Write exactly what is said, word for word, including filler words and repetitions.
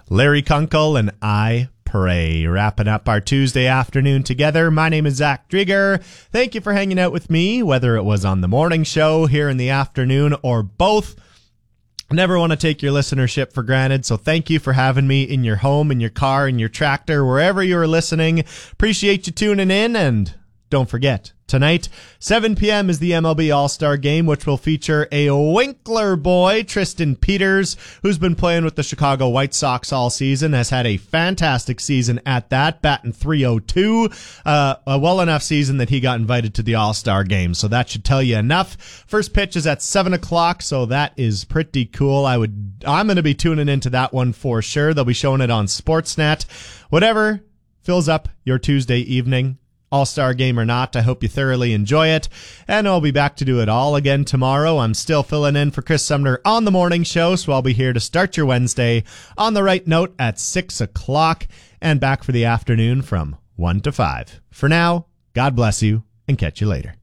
Larry Kunkel and I Pray. Wrapping up our Tuesday afternoon together. My name is Zach Drieger. Thank you for hanging out with me, whether it was on the morning show, here in the afternoon, or both. Never want to take your listenership for granted, so thank you for having me in your home, in your car, in your tractor, wherever you're listening. Appreciate you tuning in, and don't forget, tonight, seven p.m. is the M L B All-Star Game, which will feature a Winkler boy, Tristan Peters, who's been playing with the Chicago White Sox all season, has had a fantastic season at that, batting three oh two, uh, a well enough season that he got invited to the All-Star Game, so that should tell you enough. First pitch is at seven o'clock, so that is pretty cool. I would, I'm going to be tuning into that one for sure. They'll be showing it on Sportsnet. Whatever fills up your Tuesday evening, All-Star Game or not, I hope you thoroughly enjoy it, and I'll be back to do it all again tomorrow. I'm still filling in for Chris Sumner on the morning show, so I'll be here to start your Wednesday on the right note at six o'clock, and back for the afternoon from one to five. For now, God bless you, and catch you later.